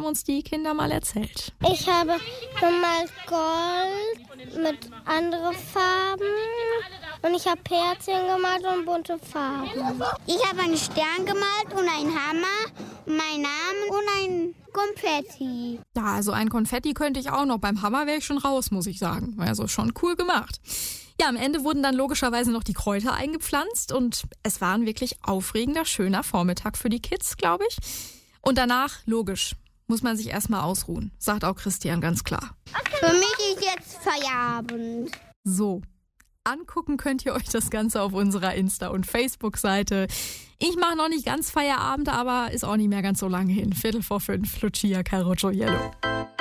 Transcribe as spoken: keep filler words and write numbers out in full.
haben uns die Kinder mal erzählt. Ich habe gemalt Gold mit anderen Farben und ich habe Herzchen gemalt und bunte Farben. Ich habe einen Stern gemalt und einen Hammer, meinen Namen und ein Konfetti. Ja, also ein Konfetti könnte ich auch noch. Beim Hammer wäre ich schon raus, muss ich sagen. Also schon cool gemacht. Ja, am Ende wurden dann logischerweise noch die Kräuter eingepflanzt und es war ein wirklich aufregender, schöner Vormittag für die Kids, glaube ich. Und danach, logisch, muss man sich erstmal ausruhen, sagt auch Christian ganz klar. Okay. Für mich ist jetzt Feierabend. So, angucken könnt ihr euch das Ganze auf unserer Insta- und Facebook-Seite. Ich mache noch nicht ganz Feierabend, aber ist auch nicht mehr ganz so lange hin. Viertel vor fünf, Lucia Caroccio Yellow.